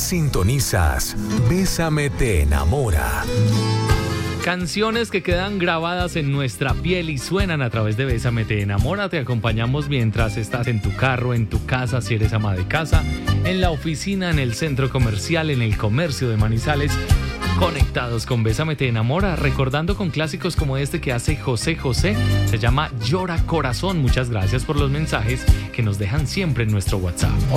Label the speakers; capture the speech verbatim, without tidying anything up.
Speaker 1: Sintonizas Bésame te enamora.
Speaker 2: Canciones que quedan grabadas en nuestra piel y suenan a través de Bésame te enamora. Te acompañamos mientras estás en tu carro, en tu casa, si eres ama de casa, en la oficina, en el centro comercial, en el comercio de Manizales. Conectados con Bésame te enamora, recordando con clásicos como este que hace José José. Se llama Llora Corazón. Muchas gracias por los mensajes que nos dejan siempre en nuestro WhatsApp.